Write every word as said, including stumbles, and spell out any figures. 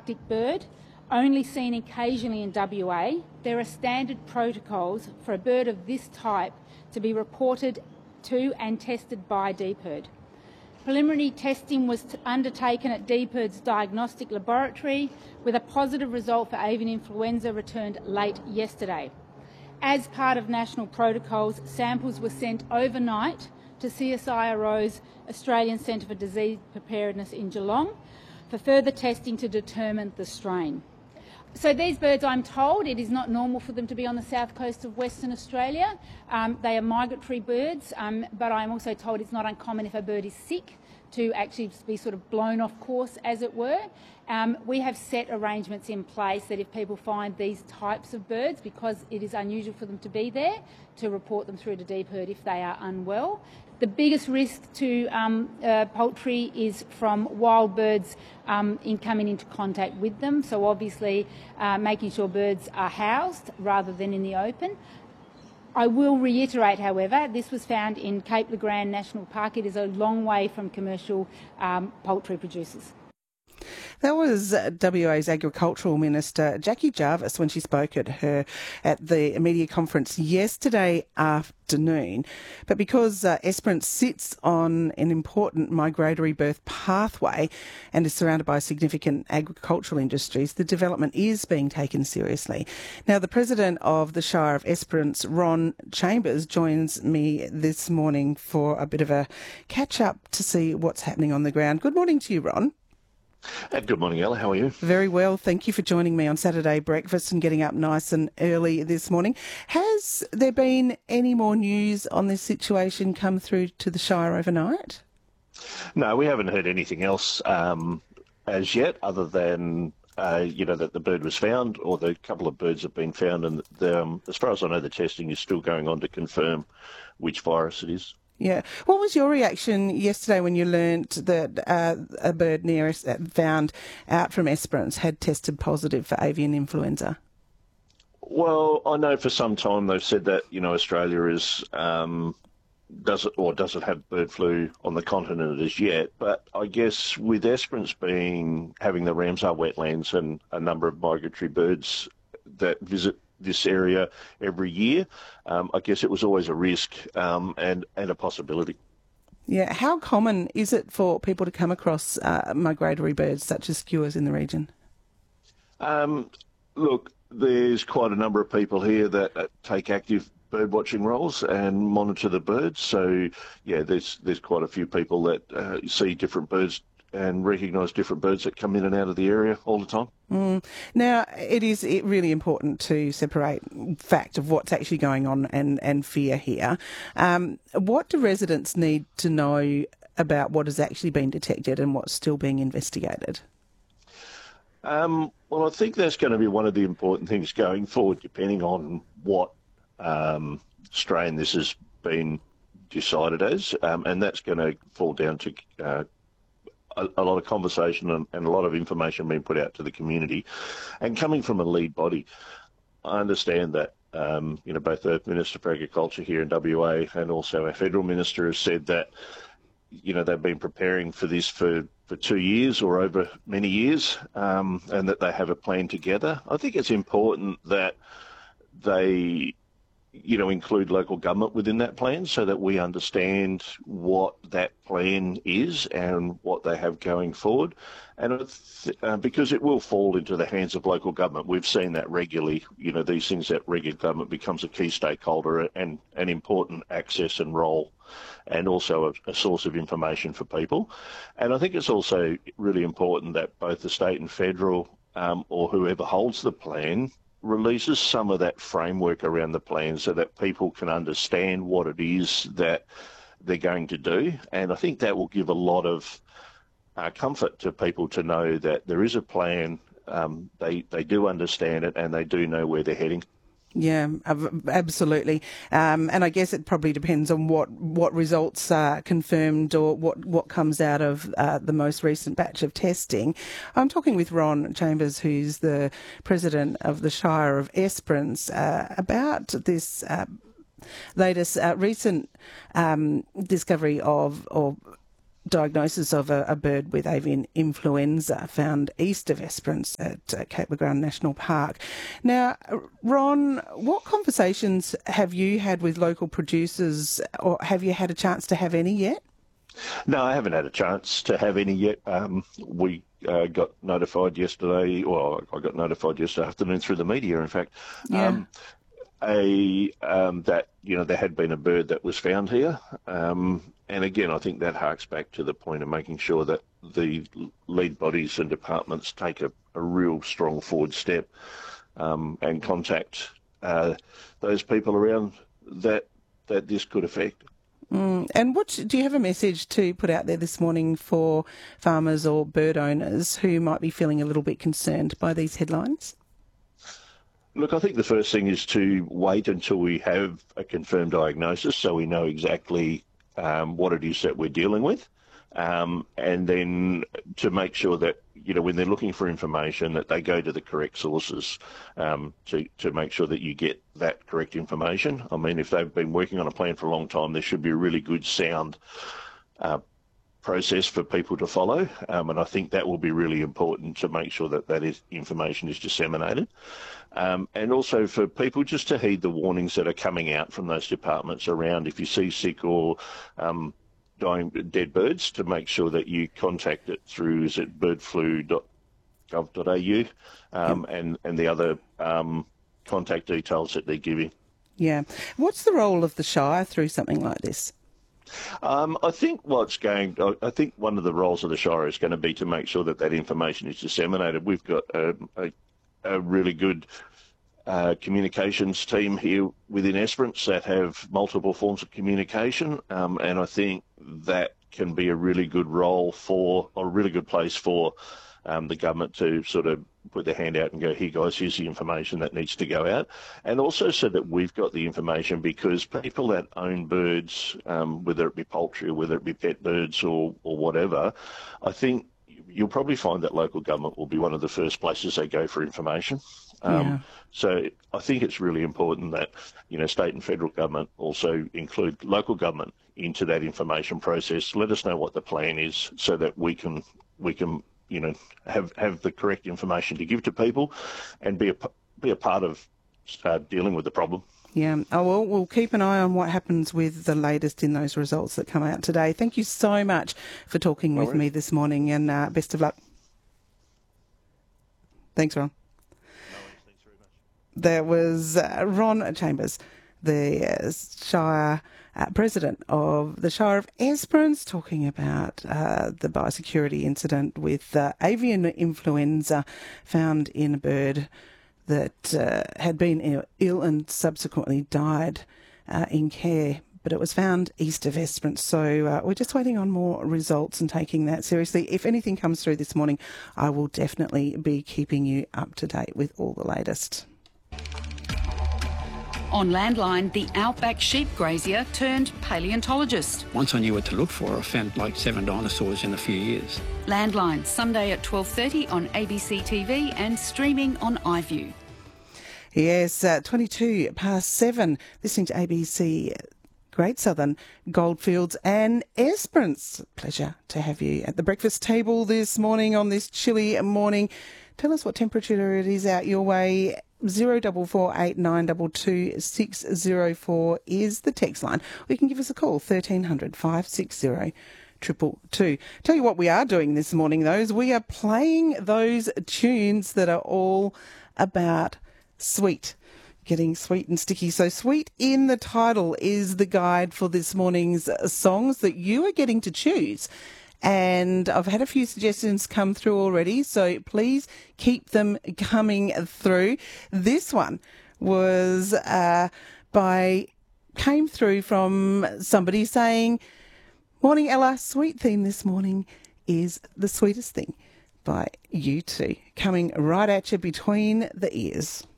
Arctic bird, only seen occasionally in W A, there are standard protocols for a bird of this type to be reported to and tested by D P I R D. Preliminary testing was undertaken at D P I R D's diagnostic laboratory with a positive result for avian influenza returned late yesterday. As part of national protocols, samples were sent overnight to C S I R O's Australian Centre for Disease Preparedness in Geelong for further testing to determine the strain. So these birds, I'm told, it is not normal for them to be on the south coast of Western Australia. Um, they are migratory birds, um, but I'm also told it's not uncommon if a bird is sick to actually be sort of blown off course, as it were. Um, we have set arrangements in place that if people find these types of birds, because it is unusual for them to be there, to report them through to D P I R D if they are unwell. The biggest risk to um, uh, poultry is from wild birds um, in coming into contact with them. So obviously uh, making sure birds are housed rather than in the open. I will reiterate, however, this was found in Cape Le Grand National Park. It is a long way from commercial um, poultry producers. That was W A's Agricultural Minister Jackie Jarvis when she spoke at her at the media conference yesterday afternoon. But because uh, Esperance sits on an important migratory birth pathway and is surrounded by significant agricultural industries, the development is being taken seriously. Now, the President of the Shire of Esperance, Ron Chambers, joins me this morning for a bit of a catch-up to see what's happening on the ground. Good morning to you, Ron. Uh, good morning, Ella. How are you? Very well. Thank you for joining me on Saturday breakfast and getting up nice and early this morning. Has there been any more news on this situation come through to the Shire overnight? No, we haven't heard anything else um, as yet, other than uh, you know that the bird was found, or the couple of birds have been found, and the, um, as far as I know, the testing is still going on to confirm which virus it is. Yeah. What was your reaction yesterday when you learnt that uh, a bird near us found out from Esperance had tested positive for avian influenza? Well, I know for some time they've said that, you know, Australia is um, doesn't or doesn't have bird flu on the continent as yet. But I guess with Esperance being having the Ramsar wetlands and a number of migratory birds that visit this area every year, um, I guess it was always a risk um, and, and a possibility. Yeah. How common is it for people to come across uh, migratory birds such as skuas in the region? Um, look, there's quite a number of people here that uh, take active bird watching roles and monitor the birds. So, yeah, there's there's quite a few people that uh, see different birds and recognise different birds that come in and out of the area all the time. Mm. Now, it is really important to separate fact of what's actually going on and, and fear here. Um, what do residents need to know about what has actually been detected and what's still being investigated? Um, well, I think that's going to be one of the important things going forward, depending on what um, strain this has been decided as, um, and that's going to fall down to uh, A, a lot of conversation and, and a lot of information being put out to the community. And coming from a lead body, I understand that, um, you know, both the Minister for Agriculture here in W A and also our Federal Minister has said that, you know, they've been preparing for this for, for two years or over many years, um, and that they have a plan together. I think it's important that they, you know, include local government within that plan so that we understand what that plan is and what they have going forward. And it's, uh, because it will fall into the hands of local government. We've seen that regularly, you know, these things that regular government becomes a key stakeholder and an important access and role, and also a, a source of information for people. And I think it's also really important that both the state and federal um, or whoever holds the plan releases some of that framework around the plan so that people can understand what it is that they're going to do. And I think that will give a lot of uh, comfort to people to know that there is a plan, um, they, they do understand it, and they do know where they're heading. Yeah, absolutely. Um, and I guess it probably depends on what, what results are confirmed or what, what comes out of uh, the most recent batch of testing. I'm talking with Ron Chambers, who's the President of the Shire of Esperance, uh, about this uh, latest uh, recent um, discovery of, or diagnosis of a, a bird with avian influenza found east of Esperance at uh, Cape Le Grand National Park. Now, Ron, what conversations have you had with local producers, or have you had a chance to have any yet? No, I haven't had a chance to have any yet. Um, we uh, got notified yesterday, well, I got notified yesterday afternoon through the media, in fact, Yeah. um, a um, that you know there had been a bird that was found here, um, and again, I think that harks back to the point of making sure that the lead bodies and departments take a, a real strong forward step um, and contact uh, those people around that that this could affect. Mm. And what do you have a message to put out there this morning for farmers or bird owners who might be feeling a little bit concerned by these headlines? Look, I think the first thing is to wait until we have a confirmed diagnosis so we know exactly um, what it is that we're dealing with, um, and then to make sure that, you know, when they're looking for information, that they go to the correct sources um, to, to make sure that you get that correct information. I mean, if they've been working on a plan for a long time, there should be a really good sound uh, process for people to follow, um, and I think that will be really important to make sure that that is, information is disseminated. Um, and also for people just to heed the warnings that are coming out from those departments around if you see sick or um, dying dead birds, to make sure that you contact it through is it bird flu dot gov dot a u um, yeah. and, and the other um, contact details that they're giving. Yeah. What's the role of the Shire through something like this? Um, I think what's going, I think one of the roles of the Shire is going to be to make sure that that information is disseminated. We've got a, a, a really good uh, communications team here within Esperance that have multiple forms of communication, um, and I think that can be a really good role for, or a really good place for um, the government to sort of put their hand out and go, here guys, here's the information that needs to go out. And also so that we've got the information, because people that own birds, um, whether it be poultry or whether it be pet birds or, or whatever, I think you'll probably find that local government will be one of the first places they go for information. Um, yeah. So I think it's really important that, you know, state and federal government also include local government into that information process. Let us know what the plan is so that we can, we can, you know, have, have the correct information to give to people and be a, be a part of uh, dealing with the problem. Yeah. Oh, well, we'll keep an eye on what happens with the latest in those results that come out today. Thank you so much for talking No with worries. me this morning, and uh, best of luck. Thanks, Ron. No worries. Thanks very much. There was uh, Ron Chambers, the uh, Shire uh, president of the Shire of Esperance, talking about uh, the biosecurity incident with uh, avian influenza found in a bird that uh, had been ill and subsequently died uh, in care, but it was found east of Esperance. So uh, we're just waiting on more results and taking that seriously. If anything comes through this morning, I will definitely be keeping you up to date with all the latest. On Landline, the outback sheep grazier turned paleontologist. Once I knew what to look for, I found like seven dinosaurs in a few years. Landline, Sunday at twelve thirty on A B C T V and streaming on iView. Yes, uh, twenty-two past seven, listening to A B C Great Southern, Goldfields and Esperance. Pleasure to have you at the breakfast table this morning on this chilly morning. Tell us what temperature it is out your way. Zero double four eight nine double two six zero four is the text line. Or you can give us a call, thirteen hundred five six zero triple two. Tell you what we are doing this morning, though, is we are playing those tunes that are all about sweet, getting sweet and sticky. So sweet in the title is the guide for this morning's songs that you are getting to choose. And I've had a few suggestions come through already, so please keep them coming through. This one was uh, by, came through from somebody saying, "Morning, Ella, sweet theme this morning is The Sweetest Thing" by U two, coming right at you between the ears.